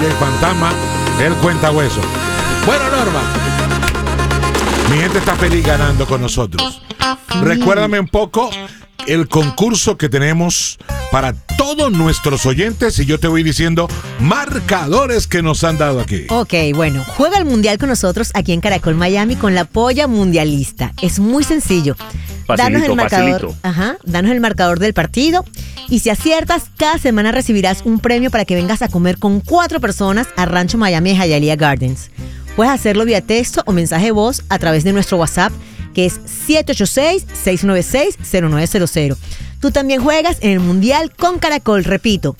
El fantasma, el cuentahueso. Bueno, Norma, mi gente está feliz ganando con nosotros. Recuérdame un poco el concurso que tenemos para todos nuestros oyentes y yo te voy diciendo marcadores que nos han dado aquí. Ok, bueno, juega el Mundial con nosotros aquí en Caracol Miami con la polla mundialista. Es muy sencillo. Danos el marcador, danos el marcador del partido y si aciertas, cada semana recibirás un premio para que vengas a comer con 4 personas a Rancho Miami de Hialeah Gardens. Puedes hacerlo vía texto o mensaje de voz a través de nuestro WhatsApp, que es 786-696-0900. Tú también juegas en el Mundial con Caracol, repito,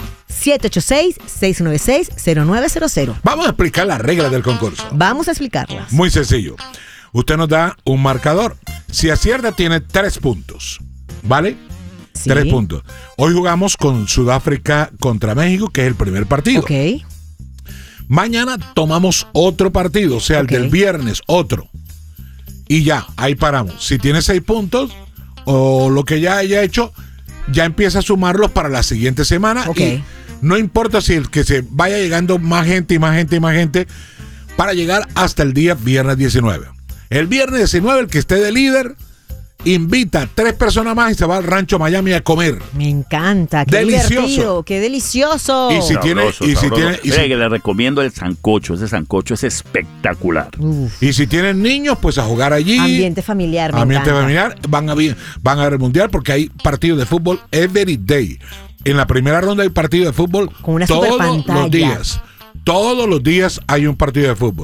786-696-0900. Vamos a explicar las reglas del concurso. Vamos a explicarlas. Muy sencillo. Usted nos da un marcador. Si acierta, tiene 3 puntos. ¿Vale? Sí. 3 puntos. Hoy jugamos con Sudáfrica contra México, que es el primer partido. Ok. Mañana tomamos otro partido, o sea, el del viernes, otro. Y ya, ahí paramos. Si tiene 6 puntos, o lo que ya haya hecho, ya empieza a sumarlos para la siguiente semana. Ok. Y no importa si el que se vaya llegando más gente y más gente y más gente, para llegar hasta el día viernes 19. El viernes 19, el que esté de líder, invita a 3 personas más y se va al Rancho Miami a comer. Me encanta, qué Delicioso. divertido, qué delicioso. Y si tiene, que le recomiendo el sancocho. Ese sancocho es espectacular. Y si tienen niños, pues a jugar allí. Ambiente familiar, me Ambiente encanta. familiar. Van a ver el mundial porque hay partidos de fútbol every day. En la primera ronda hay partido de fútbol con una todos superpantalla. los días. Todos los días hay un partido de fútbol.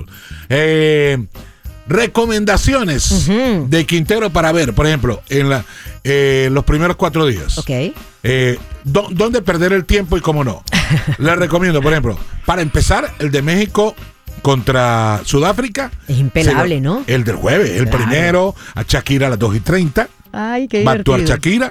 Recomendaciones de Quintero para ver, por ejemplo, en los primeros 4 días. Ok. ¿Dónde perder el tiempo y cómo no? Les recomiendo, por ejemplo, para empezar, el de México contra Sudáfrica. Es impelable, ¿no? El del jueves, el primero, a Shakira a las 2:30. Ay, qué Va a divertido. actuar Shakira.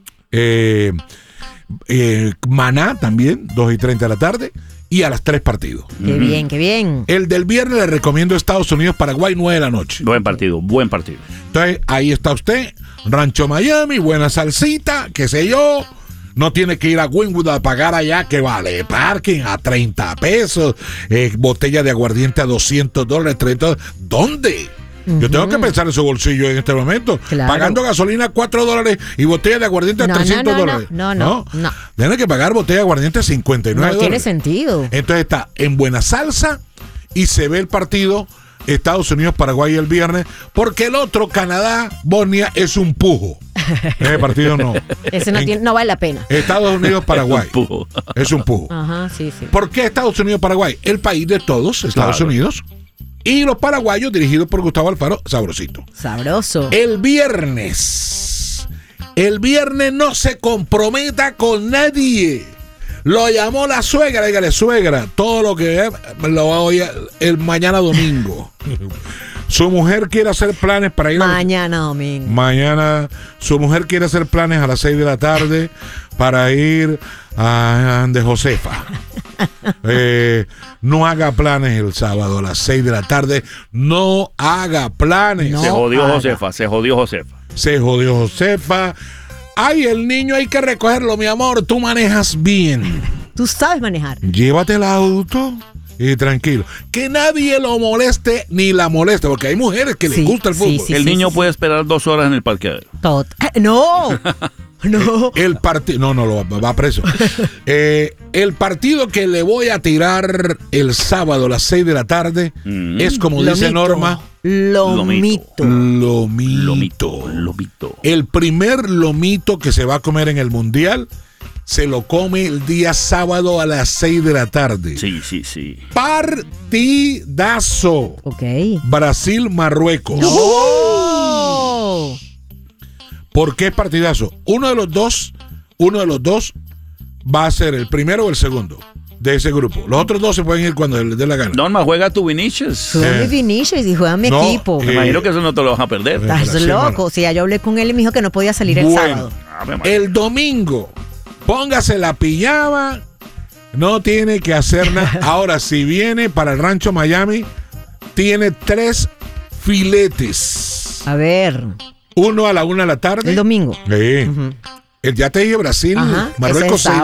Maná también, 2:30 de la tarde. Y a las 3 partidos. Qué bien, qué bien. El del viernes le recomiendo Estados Unidos-Paraguay, 9 de la noche. Buen partido, buen partido. Entonces, ahí está usted, Rancho Miami, buena salsita, qué sé yo. No tiene que ir a Wynwood a pagar allá, que vale parking a 30 pesos, botella de aguardiente a $200, 30. ¿Dónde? Yo tengo que pensar en su bolsillo en este momento. Claro. Pagando gasolina a $4 y botella de aguardiente a $300. No. Tiene que pagar botella de aguardiente a $59. No tiene sentido. Entonces está en buena salsa y se ve el partido Estados Unidos-Paraguay el viernes, porque el otro, Canadá-Bosnia, es un pujo. Ese partido no. Ese no vale la pena. Estados Unidos-Paraguay. Es un pujo. Ajá, sí. ¿Por qué Estados Unidos-Paraguay? El país de todos, Estados Unidos. Y los paraguayos, dirigidos por Gustavo Alfaro, sabrosito. Sabroso. El viernes no se comprometa con nadie. Lo llamó la suegra, dígale, suegra, todo lo que lo va a oír el mañana domingo. Su mujer quiere hacer planes para ir mañana domingo. Mañana, su mujer quiere hacer planes a las 6 de la tarde para ir a de Josefa. No haga planes el sábado a las 6 de la tarde. No haga planes. No se jodió haga. Josefa. Se jodió Josefa. Ay, el niño hay que recogerlo, mi amor. Tú manejas bien. Tú sabes manejar. Llévate el auto y tranquilo. Que nadie lo moleste ni la moleste, porque hay mujeres que les gusta el fútbol. El niño puede esperar 2 horas en el parqueadero. No. El partido, no, va preso. El partido que le voy a tirar el sábado a las 6 de la tarde es, como dice Norma, lomito. El primer lomito que se va a comer en el Mundial se lo come el día sábado a las 6 de la tarde. Sí. Partidazo. Ok. Brasil-Marruecos. ¡No! ¿Por qué partidazo? Uno de los dos va a ser el primero o el segundo de ese grupo. Los otros 2 se pueden ir cuando les dé la gana. Norma, juega tu Vinicius. Juega mi Vinicius y juega mi equipo. Me imagino que eso no te lo vas a perder. Estás loco. Sí, ya yo hablé con él y me dijo que no podía salir el sábado. El domingo, póngase la pijama, no tiene que hacer nada. Ahora, si viene para el Rancho Miami, tiene 3 filetes. A ver. Uno a la 1 de la tarde. El domingo. Sí. Ya te dije Brasil, Marruecos.